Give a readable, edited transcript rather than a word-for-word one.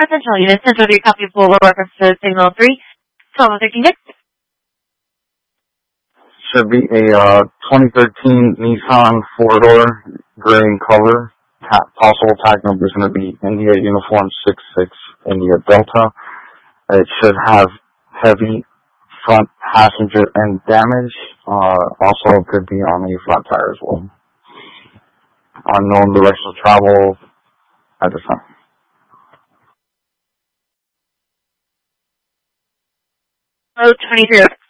Attention units, enter your copy for reference to signal 3. 12:13. Should be a 2013 Nissan 4-door, gray in color. Possible tag number is going to be India Uniform 66 India Delta. It should have heavy front passenger end damage. Also could be on the front tire as well. Unknown direction of travel at this time. 23.